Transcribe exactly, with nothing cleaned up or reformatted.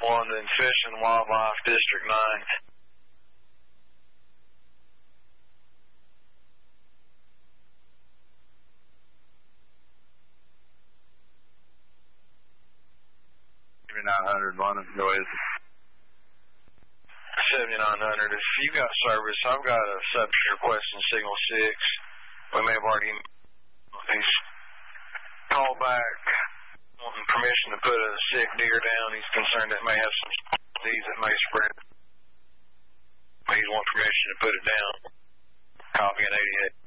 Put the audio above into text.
London, Fish and Wildlife, District nine. seventy-nine hundred, London, go ahead. seventy-nine hundred, if you got service, I've got a subject requesting signal six. We may have already, he's called back wanting permission to put a sick deer down. He's concerned that it may have some disease that may spread. He's wanting permission to put it down. Copy in eighty-eight.